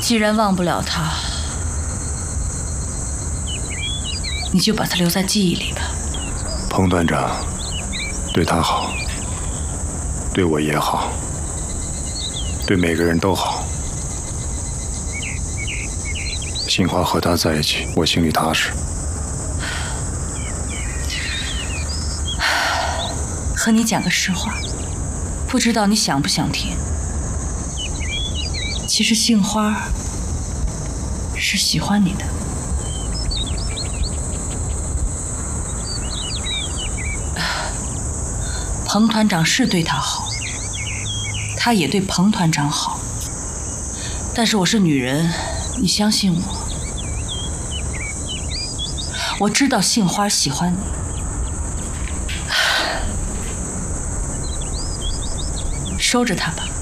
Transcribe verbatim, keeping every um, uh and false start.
既然忘不了他，你就把他留在记忆里吧。 彭团长对他好，对我也好，对每个人都好。杏花和他在一起，我心里踏实。 和你讲个实话，不知道你想不想听？其实杏花是喜欢你的。彭团长是对他好，他也对彭团长好，但是我是女人，你相信我。我知道杏花喜欢你，收着它吧。